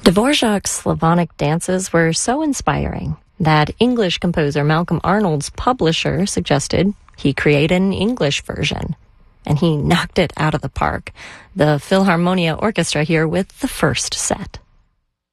Dvorak's Slavonic dances were so inspiring that English composer Malcolm Arnold's publisher suggested he create an English version. And he knocked it out of the park. The Philharmonia Orchestra here with the first set.